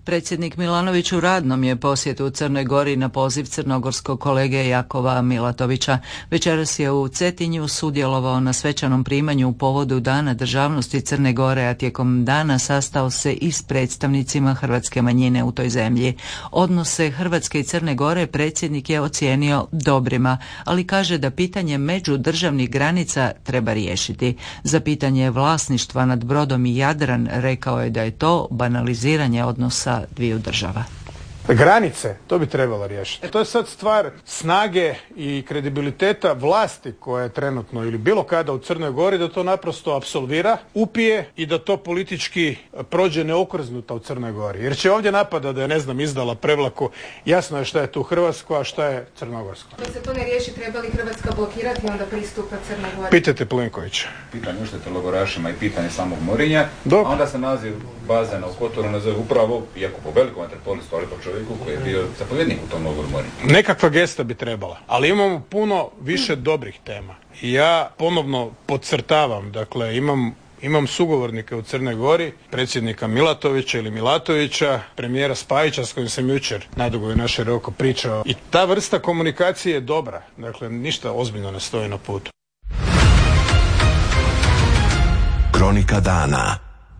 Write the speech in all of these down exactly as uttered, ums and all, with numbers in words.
Predsjednik Milanović u radnom je posjetu u Crnoj Gori na poziv crnogorskog kolege Jakova Milatovića. Večeras je u Cetinju sudjelovao na svečanom primanju u povodu Dana državnosti Crne Gore, a tijekom dana sastao se i s predstavnicima hrvatske manjine u toj zemlji. Odnose Hrvatske i Crne Gore predsjednik je ocijenio dobrima, ali kaže da pitanje međudržavnih granica treba riješiti. Za pitanje vlasništva nad brodom i Jadran rekao je da je to banaliziranje odnosa dviju država. Granice, to bi trebalo riješiti. To je sad stvar snage i kredibiliteta vlasti koja je trenutno ili bilo kada u Crnoj Gori, da to naprosto apsolvira, upije i da to politički prođe neokrznuta u Crnoj Gori. Jer će ovdje napada da je, ne znam, izdala Prevlaku. Jasno je šta je tu hrvatsko, a šta je crnogorsko. Ako se to ne riješi, treba li Hrvatska blokirati onda pristupa Crnoj Gori? Pitajte Plenkovića. Pitanje uštete logorašima i pitanje samog morenja, a onda se naziv bazena u Kotoru nazove upravo, iako po velikom vaterpolistu, ali po čovjeku koji je bio zapovjednik u tom logoru morenja. Nekakva gesta bi trebala, ali imamo puno više dobrih tema. I ja ponovno podcrtavam, dakle imam Imam sugovornike u Crnoj Gori, predsjednika Milatovića ili Milatovića, premijera Spajića s kojim sam jučer nadugo i naširoko pričao. I ta vrsta komunikacije je dobra, dakle ništa ozbiljno ne stoji na putu. Kronika dana.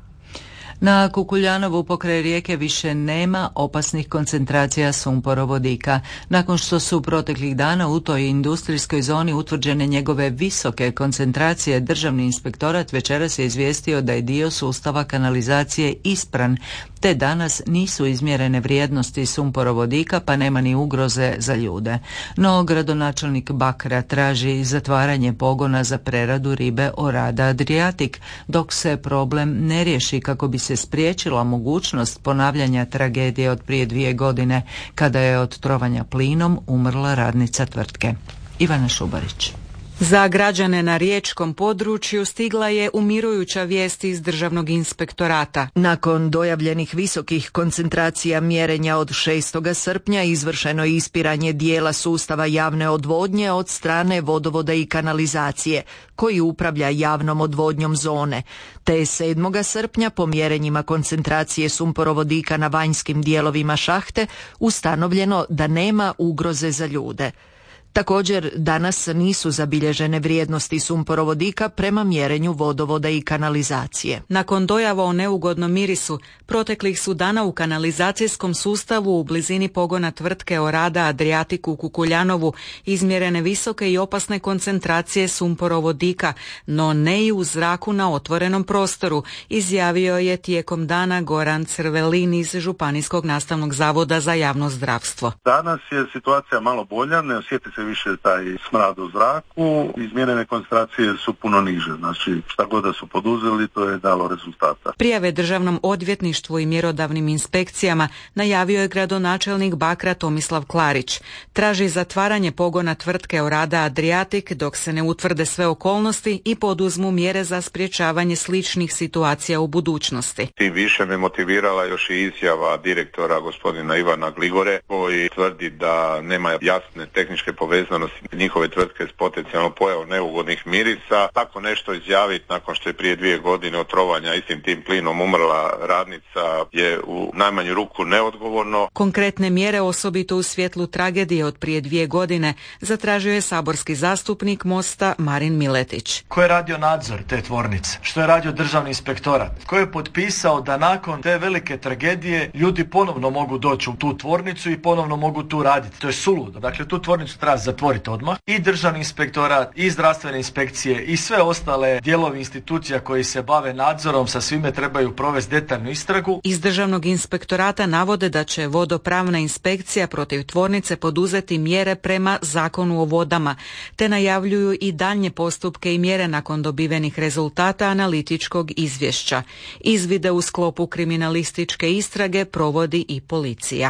Na Kukuljanovu pokraj rijeke više nema opasnih koncentracija sumporovodika. Nakon što su proteklih dana u toj industrijskoj zoni utvrđene njegove visoke koncentracije, Državni inspektorat večeras je izvijestio da je dio sustava kanalizacije ispran, te danas nisu izmjerene vrijednosti sumporovodika, pa nema ni ugroze za ljude. No, gradonačelnik Bakra traži zatvaranje pogona za preradu ribe Orada Adriatic, dok se problem ne riješi kako bi se spriječila mogućnost ponavljanja tragedije od prije dvije godine, kada je od trovanja plinom umrla radnica tvrtke. Ivana Šubarić. Za građane na riječkom području stigla je umirujuća vijest iz Državnog inspektorata. Nakon dojavljenih visokih koncentracija mjerenja od šestog srpnja izvršeno je ispiranje dijela sustava javne odvodnje od strane vodovoda i kanalizacije, koji upravlja javnom odvodnjom zone. Te sedmog srpnja po mjerenjima koncentracije sumporovodika na vanjskim dijelovima šahte ustanovljeno da nema ugroze za ljude. Također, danas nisu zabilježene vrijednosti sumporovodika prema mjerenju vodovoda i kanalizacije. Nakon dojava o neugodnom mirisu, proteklih su dana u kanalizacijskom sustavu u blizini pogona tvrtke Orada Adriatic u Kukuljanovu izmjerene visoke i opasne koncentracije sumporovodika, no ne i u zraku na otvorenom prostoru, izjavio je tijekom dana Goran Crvelin iz Županijskog nastavnog zavoda za javno zdravstvo. Danas je situacija malo bolja, ne osjeti se više taj smrad u zraku, izmjerene koncentracije su puno niže, znači šta god da su poduzeli, to je dalo rezultata. Prijave Državnom odvjetništvu i mjerodavnim inspekcijama najavio je gradonačelnik Bakra Tomislav Klarić. Traži zatvaranje pogona tvrtke Orada Adriatic dok se ne utvrde sve okolnosti i poduzmu mjere za sprječavanje sličnih situacija u budućnosti. Tim više me motivirala još i izjava direktora gospodina Ivana Gligore, koji tvrdi da nema jasne tehničke povezanosti njihove tvrtke s potencijalno pojavom neugodnih mirisa. Tako nešto izjaviti nakon što je prije dvije godine od trovanja istim tim plinom umrla radnica je u najmanju ruku neodgovorno. Konkretne mjere, osobito u svjetlu tragedije od prije dvije godine, zatražio je saborski zastupnik Mosta Marin Miletić. Ko je radio nadzor te tvornice? Što je radio Državni inspektorat? Ko je potpisao da nakon te velike tragedije ljudi ponovno mogu doći u tu tvornicu i ponovno mogu tu raditi? To je suludo. Dakle, tu tvornicu treba zatvoriti odmah. I Državni inspektorat, i zdravstvene inspekcije, i sve ostale dijelovi institucija koji se bave nadzorom sa svime trebaju provesti detaljnu istragu. Iz Državnog inspektorata navode da će vodopravna inspekcija protiv tvornice poduzeti mjere prema Zakonu o vodama, te najavljuju i daljnje postupke i mjere nakon dobivenih rezultata analitičkog izvješća. Izvide u sklopu kriminalističke istrage provodi i policija.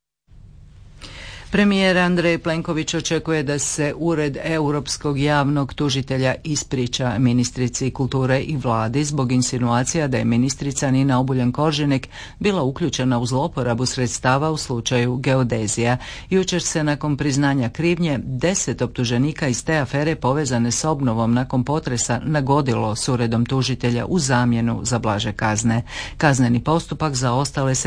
Premijer Andrej Plenković očekuje da se Ured europskog javnog tužitelja ispriča ministrici kulture i vladi zbog insinuacija da je ministrica Nina Obuljen-Koržinek bila uključena u zloporabu sredstava u slučaju geodezija. Jučer se nakon priznanja krivnje deset optuženika iz te afere povezane s obnovom nakon potresa nagodilo s uredom tužitelja u zamjenu za blaže kazne. Kazneni postupak za ostale se